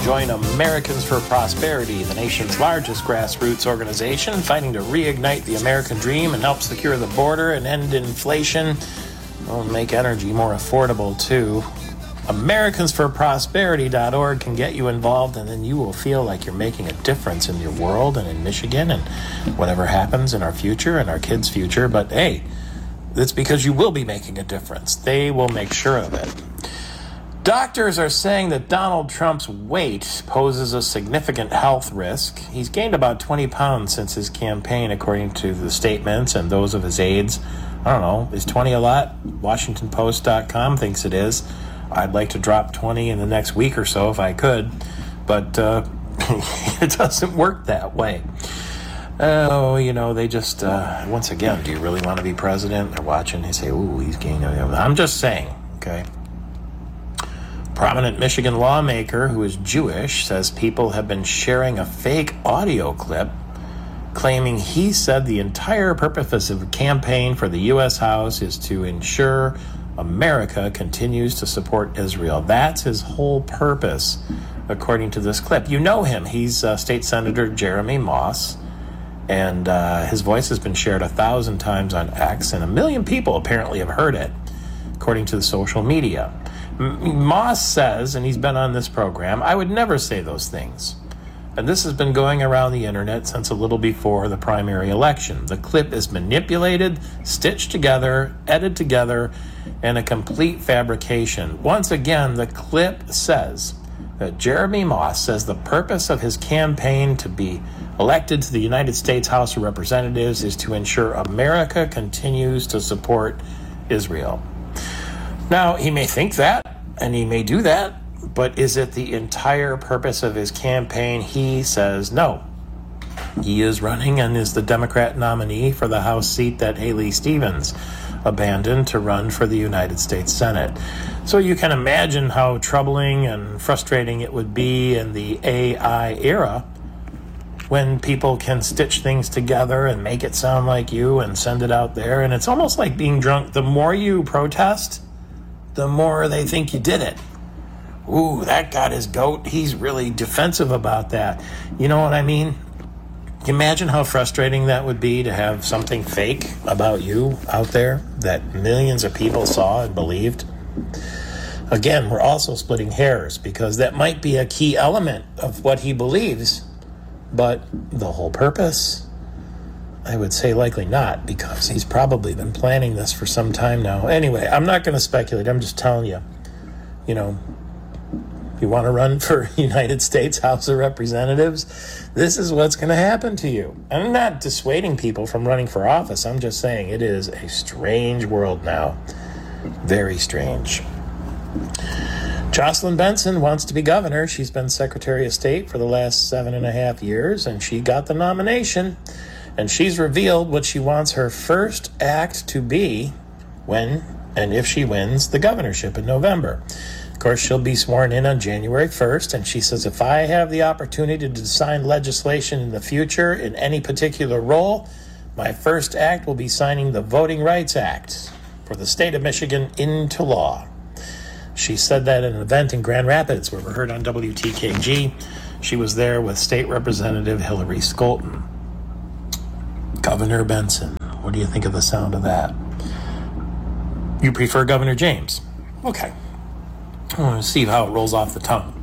Join Americans for Prosperity, the nation's largest grassroots organization fighting to reignite the American dream and help secure the border and end inflation. Well, make energy more affordable, too. AmericansForProsperity.org can get you involved, and then you will feel like you're making a difference in your world and in Michigan and whatever happens in our future and our kids' future. But hey, it's because you will be making a difference. They will make sure of it. Doctors are saying that Donald Trump's weight poses a significant health risk. He's gained about 20 pounds since his campaign, according to the statements and those of his aides. I don't know, is 20 a lot? WashingtonPost.com thinks it is. I'd like to drop 20 in the next week or so if I could, but it doesn't work that way. Oh, you know, they just, once again, do you really want to be president? They're watching, they say, ooh, he's gaining. I'm just saying, okay? Prominent Michigan lawmaker who is Jewish says people have been sharing a fake audio clip claiming he said the entire purpose of the campaign for the U.S. House is to ensure America continues to support Israel. That's his whole purpose, according to this clip. You know him. He's State Senator Jeremy Moss, and his voice has been shared 1,000 times on X, and 1 million people apparently have heard it, according to the social media. Moss says, and he's been on this program, I would never say those things. And this has been going around the internet since a little before the primary election. The clip is manipulated, stitched together, edited together, and a complete fabrication. Once again, the clip says that Jeremy Moss says the purpose of his campaign to be elected to the United States House of Representatives is to ensure America continues to support Israel. Now, he may think that, and he may do that, but is it the entire purpose of his campaign? He says no. He is running and is the Democrat nominee for the House seat that Haley Stevens abandoned to run for the United States Senate. So you can imagine how troubling and frustrating it would be in the AI era when people can stitch things together and make it sound like you and send it out there. And it's almost like being drunk. The more you protest, the more they think you did it. Ooh, that got his goat. He's really defensive about that. You know what I mean? Imagine how frustrating that would be to have something fake about you out there that millions of people saw and believed. Again, we're also splitting hairs because that might be a key element of what he believes, but the whole purpose, I would say likely not, because he's probably been planning this for some time now. Anyway, I'm not going to speculate. I'm just telling you, you know, if you want to run for United States House of Representatives, this is what's going to happen to you. I'm not dissuading people from running for office. I'm just saying it is a strange world now. Very strange. Jocelyn Benson wants to be governor. She's been Secretary of State for the last 7.5 years, and she got the nomination. And she's revealed what she wants her first act to be when and if she wins the governorship in November. Of course, she'll be sworn in on January 1st, and she says, if I have the opportunity to sign legislation in the future in any particular role, my first act will be signing the Voting Rights Act for the state of Michigan into law. She said that at an event in Grand Rapids where we heard on WTKG. She was there with State Representative Hillary Scholten. Governor Benson, what do you think of the sound of that? You prefer Governor James? Okay. I want to see how it rolls off the tongue.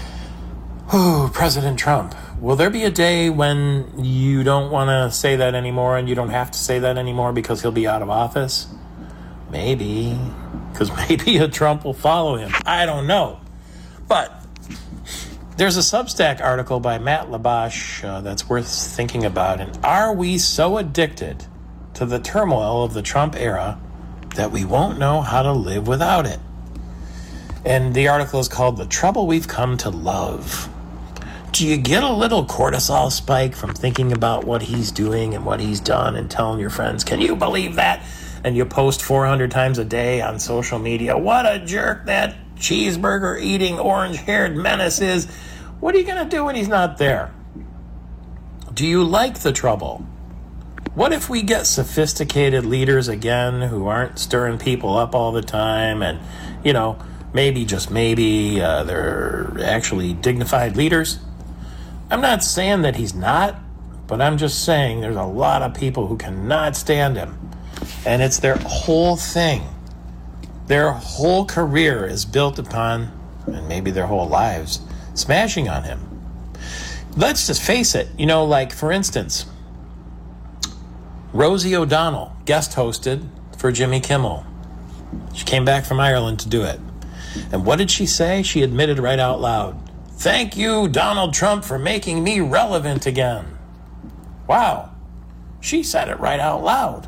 Oh, President Trump. Will there be a day when you don't want to say that anymore and you don't have to say that anymore because he'll be out of office? Maybe. Because maybe a Trump will follow him. I don't know. But there's a Substack article by Matt Labash that's worth thinking about. And are we so addicted to the turmoil of the Trump era that we won't know how to live without it? And the article is called The Trouble We've Come to Love. Do you get a little cortisol spike from thinking about what he's doing and what he's done and telling your friends, can you believe that? And you post 400 times a day on social media, what a jerk that cheeseburger-eating, orange-haired menace is. What are you going to do when he's not there? Do you like the trouble? What if we get sophisticated leaders again who aren't stirring people up all the time and, you know, maybe, just maybe, they're actually dignified leaders. I'm not saying that he's not, but I'm just saying there's a lot of people who cannot stand him. And it's their whole thing. Their whole career is built upon, and maybe their whole lives, smashing on him. Let's just face it. Like, for instance, Rosie O'Donnell guest hosted for Jimmy Kimmel. She came back from Ireland to do it. And what did she say? She admitted right out loud, "Thank you, Donald Trump, for making me relevant again." Wow. She said it right out loud.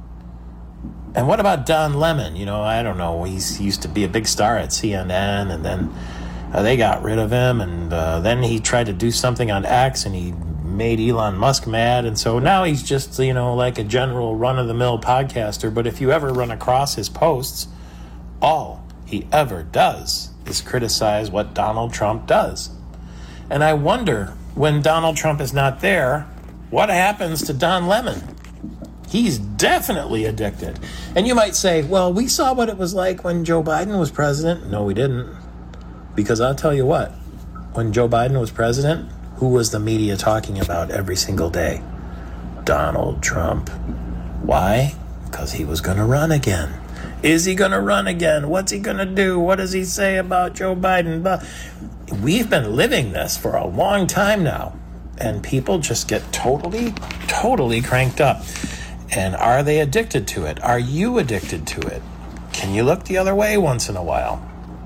And what about Don Lemon? I don't know. He used to be a big star at CNN, and then they got rid of him, and then he tried to do something on X, and he made Elon Musk mad, and so now he's just, like a general run-of-the-mill podcaster. But if you ever run across his posts, all he ever does is criticize what Donald Trump does. And I wonder, when Donald Trump is not there, what happens to Don Lemon? He's definitely addicted. And you might say, well, we saw what it was like when Joe Biden was president. No, we didn't. Because I'll tell you what, when Joe Biden was president, who was the media talking about every single day? Donald Trump. Why? Because he was going to run again. Is he going to run again? What's he going to do? What does he say about Joe Biden? But we've been living this for a long time now. And people just get totally cranked up. And are they addicted to it? Are you addicted to it? Can you look the other way once in a while?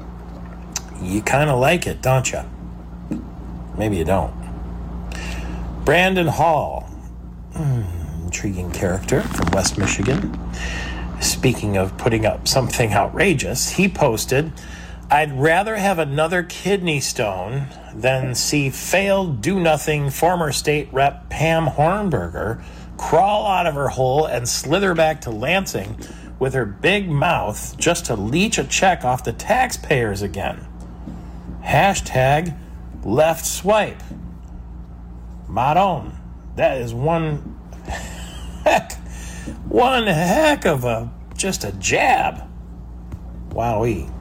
You kind of like it, don't you? Maybe you don't. Brandon Hall, intriguing character from West Michigan. Speaking of putting up something outrageous, he posted, "I'd rather have another kidney stone than see failed do-nothing former state rep Pam Hornberger crawl out of her hole and slither back to Lansing with her big mouth just to leech a check off the taxpayers again. Hashtag left swipe. Maron." That is one heck of just a jab. Wowee.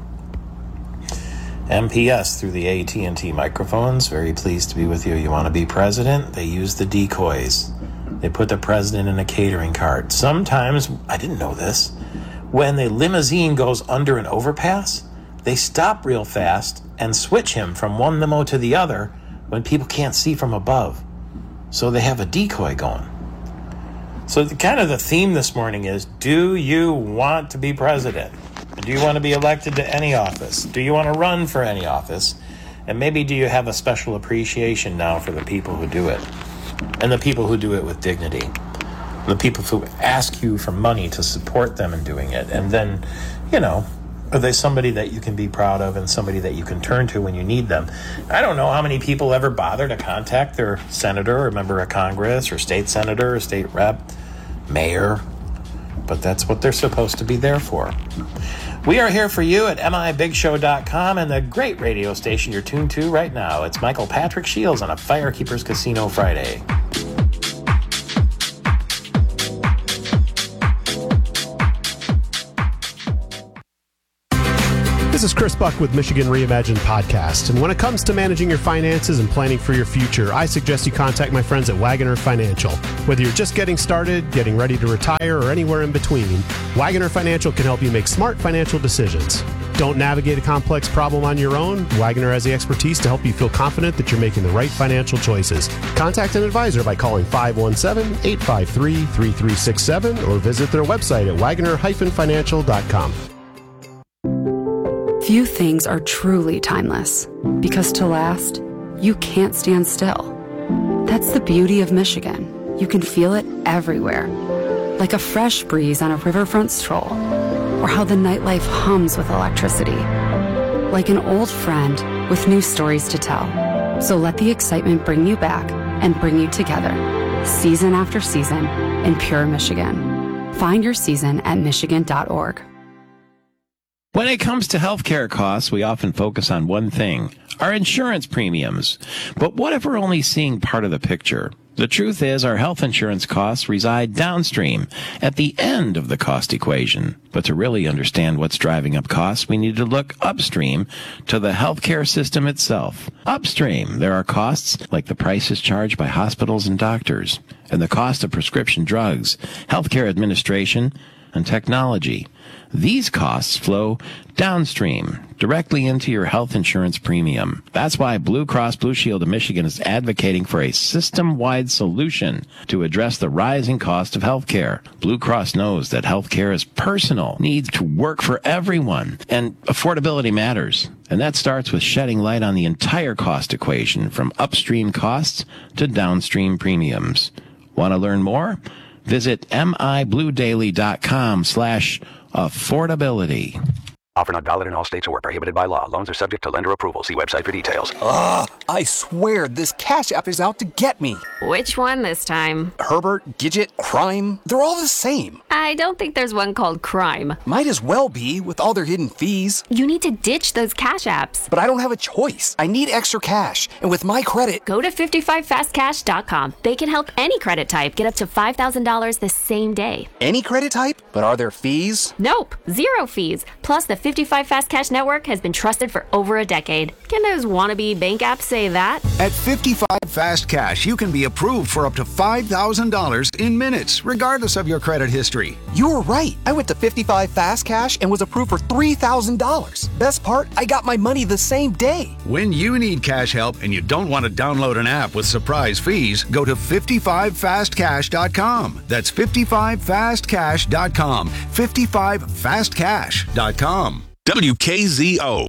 MPS through the AT&T microphones. Very pleased to be with you. You want to be president? They use the decoys. They put the president in a catering cart. Sometimes, I didn't know this, when the limousine goes under an overpass, they stop real fast and switch him from one limo to the other when people can't see from above. So they have a decoy going. So the theme this morning is, do you want to be president? Do you want to be elected to any office? Do you want to run for any office? And maybe do you have a special appreciation now for the people who do it? And the people who do it with dignity. The people who ask you for money to support them in doing it. And then, are they somebody that you can be proud of and somebody that you can turn to when you need them? I don't know how many people ever bother to contact their senator or member of Congress or state senator or state rep, mayor, but that's what they're supposed to be there for. We are here for you at mibigshow.com and the great radio station you're tuned to right now. It's Michael Patrick Shields on a Firekeepers Casino Friday. This is Chris Buck with Michigan Reimagined Podcast. And when it comes to managing your finances and planning for your future, I suggest you contact my friends at Wagoner Financial. Whether you're just getting started, getting ready to retire, or anywhere in between, Wagoner Financial can help you make smart financial decisions. Don't navigate a complex problem on your own. Wagoner has the expertise to help you feel confident that you're making the right financial choices. Contact an advisor by calling 517-853-3367 or visit their website at wagoner-financial.com. Few things are truly timeless, because to last, you can't stand still. That's the beauty of Michigan. You can feel it everywhere, like a fresh breeze on a riverfront stroll, or how the nightlife hums with electricity, like an old friend with new stories to tell. So let the excitement bring you back and bring you together, season after season, in pure Michigan. Find your season at michigan.org. When it comes to healthcare costs, we often focus on one thing, our insurance premiums. But what if we're only seeing part of the picture? The truth is, our health insurance costs reside downstream, at the end of the cost equation. But to really understand what's driving up costs, we need to look upstream to the healthcare system itself. Upstream, there are costs like the prices charged by hospitals and doctors, and the cost of prescription drugs, healthcare administration, and technology. These costs flow downstream, directly into your health insurance premium. That's why Blue Cross Blue Shield of Michigan is advocating for a system-wide solution to address the rising cost of healthcare. Blue Cross knows that healthcare is personal, needs to work for everyone, and affordability matters. And that starts with shedding light on the entire cost equation, from upstream costs to downstream premiums. Want to learn more? Visit mibluedaily.com/affordability. Offer not valid in all states or prohibited by law. Loans are subject to lender approval. See website for details. Ugh, I swear this Cash App is out to get me. Which one this time? Herbert, Gidget, Crime, they're all the same. I don't think there's one called Crime. Might as well be, with all their hidden fees. You need to ditch those Cash Apps. But I don't have a choice. I need extra cash. And with my credit... Go to 55fastcash.com. They can help any credit type get up to $5,000 the same day. Any credit type? But are there fees? Nope, zero fees. Plus, the 55 Fast Cash network has been trusted for over a decade. Can those wannabe bank apps say that? At 55 Fast Cash, you can be approved for up to $5,000 in minutes, regardless of your credit history. You were right. I went to 55 Fast Cash and was approved for $3,000. Best part, I got my money the same day. When you need cash help and you don't want to download an app with surprise fees, go to 55fastcash.com. That's 55fastcash.com. 55fastcash.com. WKZO